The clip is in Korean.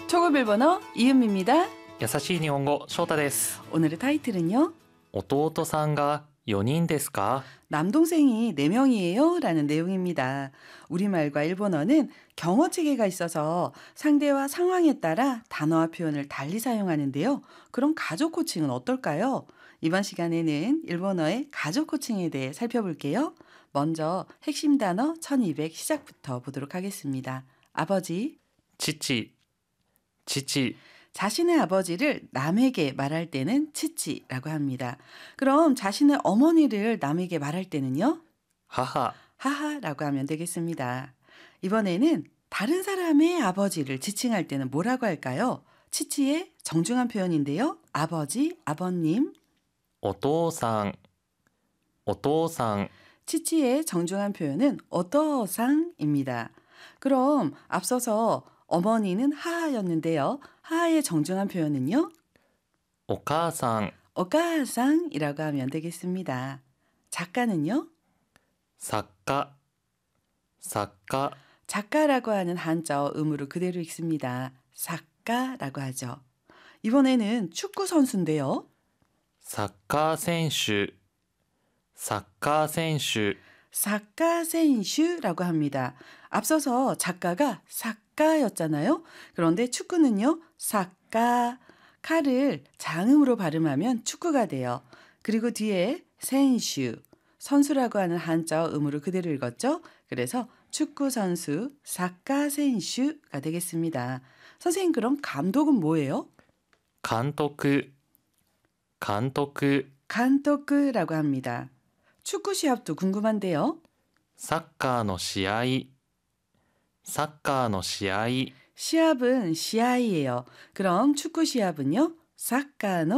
초급 일본어 이은미입니다. 優しい日本語翔太です。 오늘의 타이틀은요. 弟さんが4人ですか? 남동생이 4명이에요 라는 내용입니다. 우리말과 일본어는 경어 체계가 있어서 상대와 상황에 따라 단어와 표현을 달리 사용하는데요. 그럼 가족 호칭은 어떨까요? 이번 시간에는 일본어의 가족 호칭에 대해 살펴볼게요. 먼저 핵심 단어 1200 시작부터 보도록 하겠습니다. 아버지, 父、 자신의 아버지를 남에게 말할 때는 치치라고 합니다. 그럼 자신의 어머니를 남에게 말할 때는요? 母、 하하라고 하면 되겠습니다. 이번에는 다른 사람의 아버지를 지칭할 때는 뭐라고 할까요? 치치의 정중한 표현인데요. 아버지, 아버님. お父さん、 치치의 정중한 표현은 오토상입니다. 그럼 앞서서 어머니는 하하였는데요. 하하의 정중한 표현은요? お母さん、 오카상이라고 하면 되겠습니다. 작가는요? 作家、 작가라고 하는 한자어 음으로 그대로 읽습니다. 작가라고 하죠. 이번에는 축구 선수인데요. サッカー選手、 사카센슈라고 합니다. 앞서서 작가가 사카였잖아요. 그런데 축구는요. 사카, 카를 장음으로 발음하면 축구가 돼요. 그리고 뒤에 센슈, 선수라고 하는 한자어 음으로 그대로 읽었죠. 그래서 축구 선수 사카센슈가 되겠습니다. 선생님, 그럼 감독은 뭐예요? 監督、 감독이라고 합니다. 축구 시합도 궁금한데요. サッカーの試合、 시합은 시아이예요. 그럼 축구 시합은요? 사카노